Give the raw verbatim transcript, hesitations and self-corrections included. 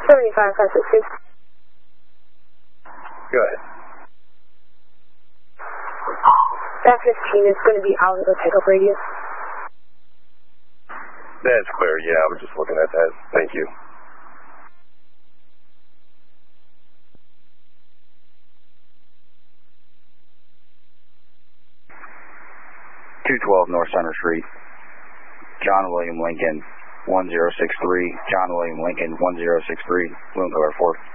seventy-five, five six two. Go ahead. That fifteen is going to be out of the takeoff radius. That's clear, yeah, I was just looking at that. Thank you. two twelve North Center Street, John William Lincoln, one zero six three, John William Lincoln, one zero six three, Bloom Cover four.